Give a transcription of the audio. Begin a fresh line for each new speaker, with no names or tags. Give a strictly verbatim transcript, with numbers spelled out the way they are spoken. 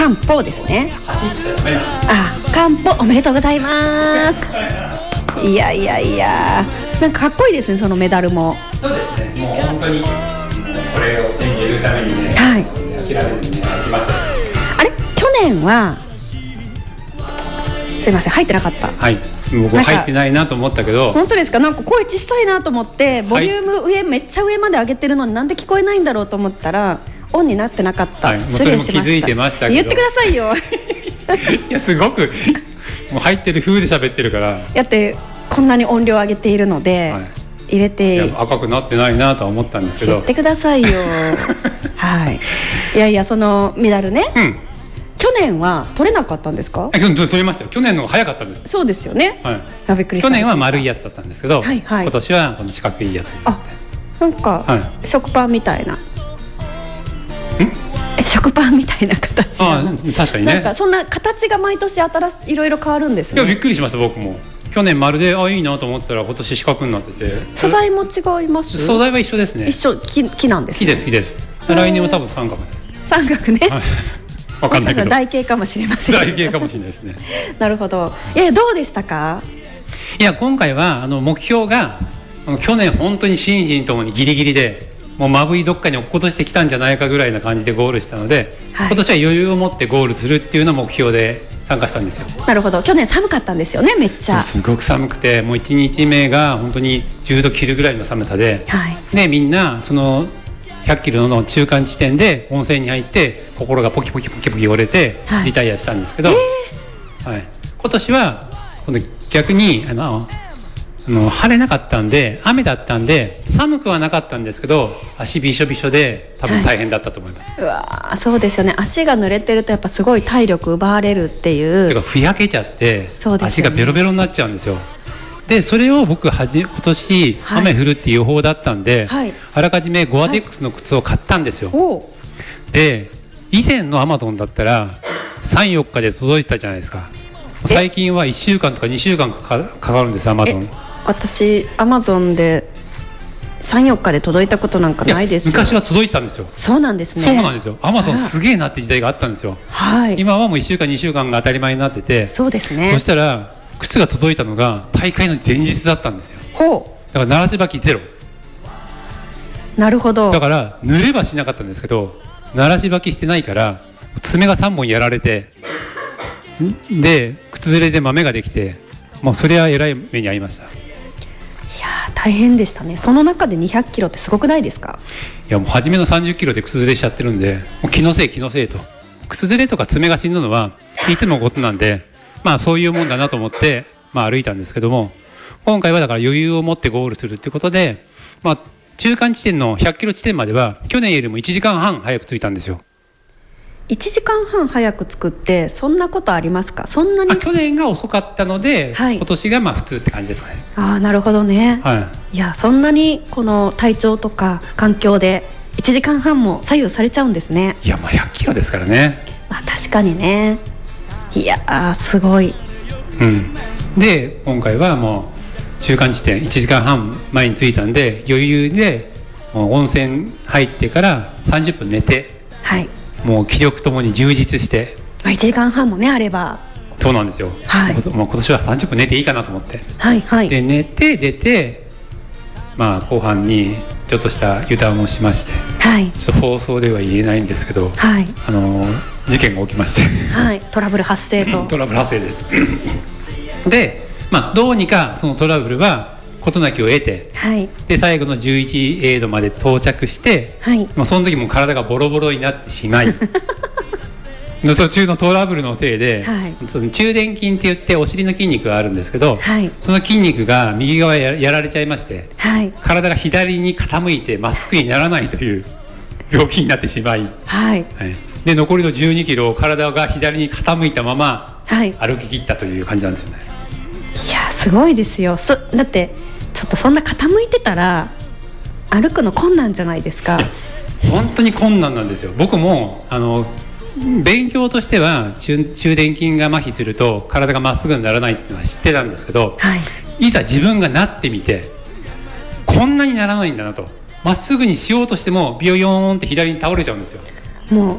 漢方ですね。
走っちゃダメなの。
あ、漢方おめでとうございます。いやいやいや、なんかかっこいいですね、そのメダルも。
そうですね、もう本当にもうこれを手に入れるためにね、
はい、
諦めずにね、歩きました。
あれ、去年はすいません、入ってなかった。
はい、僕入ってないなと思ったけど。
本当ですか。なんか声小さいなと思ってボリューム上、はい、めっちゃ上まで上げてるのになんで聞こえないんだろうと思ったらオンになってなかった、はい、失礼しました。
気づいてましたけど。
言ってくださいよ
いや、すごくもう入ってる風で喋ってるから。
やってこんなに音量上げているので、はい、入れて。
いや、赤くなってないなとは思ったんですけど。
知ってくださいよはい。いやいや、そのメダルね、うん、去年は取れなかったんですか。
去年取れましたよ。去年の方が早かったんです。
そうですよね、はい、びっくりした。
去年は丸いやつだったんですけど、はいはい、今年はこの四角いやつ。
あ、なんか、はい、食パンみたいな。ん食パンみたいな形だな。あ、
確かにね。
なんかそんな形が毎年新しい、いろいろ変わるんですね。
いや、びっくりしました。僕も去年丸で、あ、いいなと思ってたら今年四角になってて。
素材も違います。
素材は一緒ですね。
一緒、木、木なんです、ね、
木です、木です。来年は多分三角です。
三角ね、はい、
わかんないけど
台形かもしれません。
台形かもしれないですね
なるほど。いや、どうでしたか。
いや、今回はあの目標があの去年本当に心身ともにギリギリで、もうまぶいどっかに落っことしてきたんじゃないかぐらいな感じでゴールしたので、はい、今年は余裕を持ってゴールするっていうのを目標で参加したんですよ。
なるほど。去年寒かったんですよね、めっちゃ。
すごく寒くて、もういちにちめが本当にじゅうど切るぐらいの寒さで、はい、でみんなそのひゃっキロの中間地点で温泉に入って心がポキポキポキポキ折れてリタイアしたんですけど、はいえーはい、今年は今度逆にあのあの晴れなかったんで、雨だったんで寒くはなかったんですけど、足びしょびしょで多分大変だったと思います。
はい、うわ、そうですよね。足が濡れてるとやっぱすごい体力奪われるっていう。
てかふやけちゃって、
そうですよね、
足がベロベロになっちゃうんですよ。でそれを僕はじ今年雨降るっていう予報だったんで、はい、あらかじめゴアテックスの靴を買ったんですよ。はい、で以前のアマゾンだったらさん、よっかで届いてたじゃないですか。最近はいっしゅうかんとかにしゅうかんか か, かかるんです、アマゾン。
私アマゾンでさん、よっかで届いたことなんかないです。
昔は届いてたんですよ。
そうなんですね。
そうなんですよ。アマゾンすげえなって時代があったんですよ。はい、今はもういっしゅうかんにしゅうかんが当たり前になってて。
そうですね。
そしたら靴が届いたのが大会の前日だったんですよ。ほう。だから鳴らし履きゼロ。
なるほど。
だから濡れはしなかったんですけど、鳴らし履きしてないから爪がさんぼんやられて、で靴ずれで豆ができて、もうそれはえらい目に遭いました。
いやー、大変でしたね。その中でにひゃくキロってすごくないですか。
いや、もう初めのさんじゅっキロで靴ずれしちゃってるんで、もう気のせい気のせいと。靴ずれとか爪が死ぬのはいつものことなんで、まあそういうもんだなと思って、まあ、歩いたんですけども、今回はだから余裕を持ってゴールするということで、まあ、中間地点のひゃっキロ地点までは去年よりもいちじかんはん早く着いたんですよ。
いちじかんはん早く着くってそんなことありますか。そんなに。
去年が遅かったので、はい、今年がまあ普通って感じですかね。
ああ、なるほどね。はい、いや、そんなにこの体調とか環境でいちじかんはんも左右されちゃうんですね。
いや、まあひゃっキロですからね。
まあ確かにね。いやー、すごい。
うん、で今回はもう中間地点いちじかんはん前に着いたんで、余裕でもう温泉入ってからさんじゅっぷん寝て、はい、もう気力ともに充実して、
まあ、いちじかんはんもねあれば。
そうなんですよ、はい、もう今年はさんじゅっぷん寝ていいかなと思って、はいはい、で寝て出て、まあ、後半にちょっとした油断をしまして、はい、ちょっと放送では言えないんですけど、はい、あの事件が起きまして、
はい、トラブル発生と。
トラブル発生ですで、まあ、どうにかそのトラブルは事なきを得て、はい、で最後のじゅういちエイドまで到着して、はい、もうその時も体がボロボロになってしまい途中のトラブルのせいで、はい、その中殿筋って言ってお尻の筋肉があるんですけど、はい、その筋肉が右側ややられちゃいまして、はい、体が左に傾いてまっすぐにならないという病気になってしまい、はいはい、で残りのじゅうにキロを体が左に傾いたまま歩き切ったという感じなんですよね。
いや、すごいですよ。そだってちょっとそんな傾いてたら歩くの困難じゃないですか。
本当に困難なんですよ。僕もあの勉強としては 中, 中殿筋が麻痺すると体がまっすぐにならないっていうのは知ってたんですけど、はい、いざ自分がなってみてこんなにならないんだなと、まっすぐにしようとしてもビヨヨーンって左に倒れちゃうんですよ。
もう